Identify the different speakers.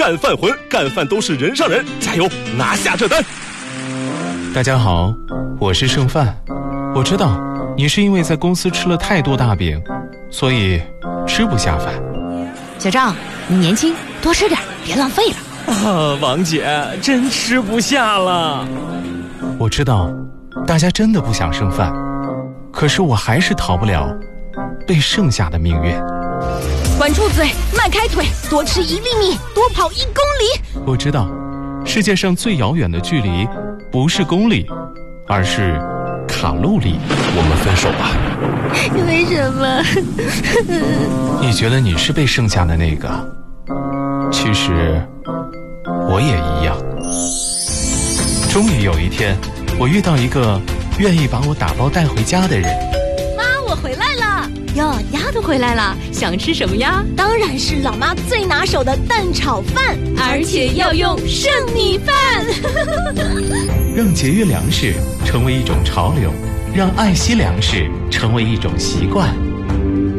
Speaker 1: 干饭魂，干饭都是人上人，加油，拿下这单！
Speaker 2: 大家好，我是剩饭。我知道你是因为在公司吃了太多大饼，所以吃不下饭。
Speaker 3: 小张，你年轻，多吃点，别浪费了。
Speaker 4: 啊，王姐，真吃不下了。
Speaker 2: 我知道大家真的不想剩饭，可是我还是逃不了被剩下的命运。
Speaker 3: 管住嘴，迈开腿，多吃1厘米，多跑1公里。
Speaker 2: 我知道世界上最遥远的距离不是公里，而是卡路里。
Speaker 1: 我们分手吧。
Speaker 3: 为什么？
Speaker 2: 你觉得你是被剩下的那个，其实我也一样。终于有一天，我遇到一个愿意把我打包带回家的人。
Speaker 3: 妈，我回来了。哟，丫头回来了，想吃什么呀？当然是老妈最拿手的蛋炒饭，而且要用剩米饭。
Speaker 2: 让节约粮食成为一种潮流，让爱惜粮食成为一种习惯。